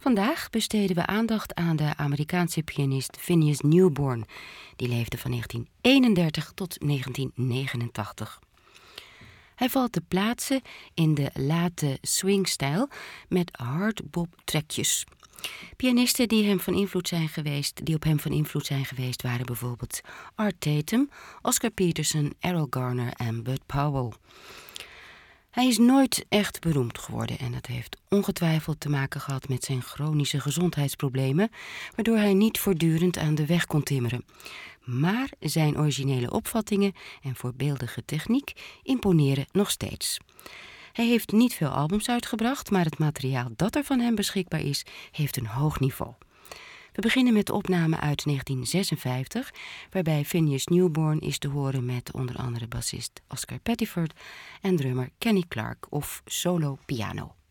Vandaag besteden we aandacht aan de Amerikaanse pianist Phineas Newborn. Die leefde van 1931 tot 1989. Hij valt te plaatsen in de late swingstijl met hardbop-trekjes. Pianisten die op hem van invloed zijn geweest waren bijvoorbeeld Art Tatum, Oscar Peterson, Errol Garner en Bud Powell. Hij is nooit echt beroemd geworden en dat heeft ongetwijfeld te maken gehad met zijn chronische gezondheidsproblemen, waardoor hij niet voortdurend aan de weg kon timmeren. Maar zijn originele opvattingen en voorbeeldige techniek imponeren nog steeds. Hij heeft niet veel albums uitgebracht, maar het materiaal dat er van hem beschikbaar is, heeft een hoog niveau. We beginnen met de opname uit 1956, waarbij Phineas Newborn is te horen met onder andere bassist Oscar Pettiford en drummer Kenny Clarke of solo piano.